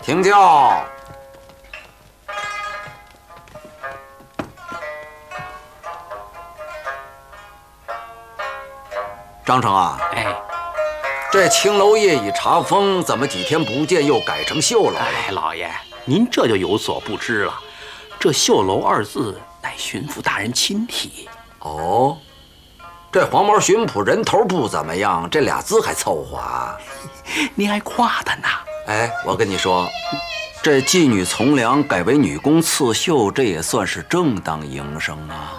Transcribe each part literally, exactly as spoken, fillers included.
听教。张成啊， 哎， 这青楼夜已查封，怎么几天不见又改成绣楼了？ 哎，老爷，您这就有所不知了。这绣楼二字乃巡抚大人亲题。 哦，这黄毛巡捕人头不怎么样，这俩字还凑合啊。 您还夸他呢？ 哎，我跟你说，这妓女从良改为女工刺绣，这也算是正当营生啊。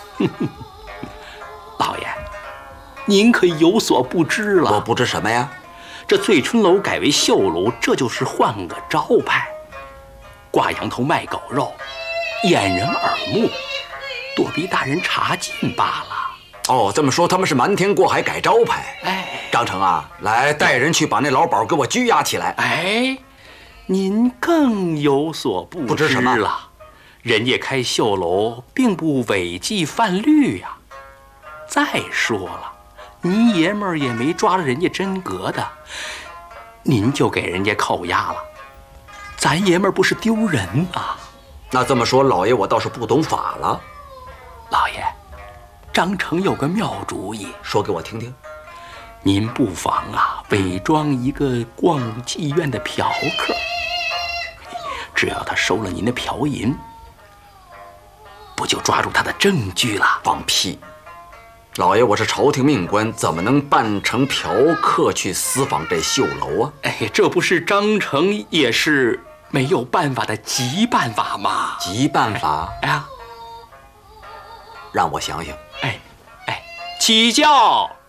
老爷，您可有所不知了。 我不知什么呀？ 这醉春楼改为绣楼，这就是换个招牌，挂羊头卖狗肉，掩人耳目，躲避大人查禁罢了。 哦，这么说他们是瞒天过海改招牌。 哎， 张成啊，来带人去把那老鸨给我拘押起来。 哎，您更有所不知了。 不知什么？ 人家开绣楼并不违纪犯律呀、啊。再说了，您爷们儿也没抓着人家真格的，您就给人家扣押了，咱爷们儿不是丢人吗？ 那这么说，老爷我倒是不懂法了。 老爷，张成有个妙主意， 说给我听听。 您不妨啊，伪装一个逛妓院的嫖客，只要他收了您的嫖银，不就抓住他的证据了？ 放屁！老爷，我是朝廷命官，怎么能扮成嫖客去私访这绣楼啊？ 哎，这不是张成也是没有办法的急办法吗？ 急办法？ 哎呀， 让我想想。 哎哎，起轿。